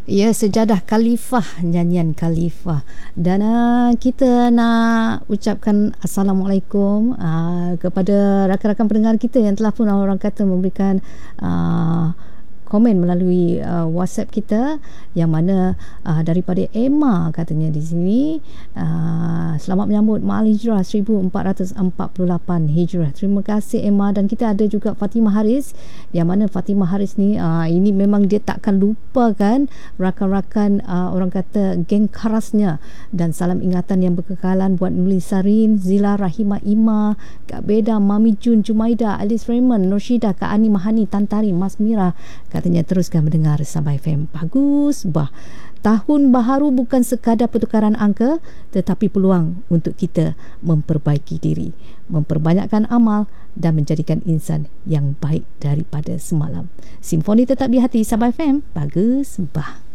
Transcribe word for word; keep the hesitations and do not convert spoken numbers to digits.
Ya, sejadah Khalifah, nyanyian Khalifah. Dan uh, kita nak ucapkan Assalamualaikum uh, kepada rakan-rakan pendengar kita yang telah pun orang kata memberikan uh, komen melalui uh, WhatsApp kita, yang mana uh, daripada Emma katanya di sini, uh, selamat menyambut Ma'al Hijrah seribu empat ratus empat puluh lapan Hijrah. Terima kasih Emma. Dan kita ada juga Fatimah Haris, yang mana Fatimah Haris ni uh, ini memang dia takkan lupa kan rakan-rakan uh, orang kata geng kerasnya, dan salam ingatan yang berkekalan buat Nulisarin, Zila, Rahimah, Ima, Kak Beda, Mami Jun, Jumaida, Alice Raymond, Norshidah, Kak Ani Mahani, Tantari, Mas Mira. Katanya teruskan mendengar Sabah F M. Bagus bah. Tahun baharu bukan sekadar pertukaran angka, tetapi peluang untuk kita memperbaiki diri, memperbanyakkan amal dan menjadikan insan yang baik daripada semalam. Simfoni tetap di hati. Sabah F M. Bagus bah.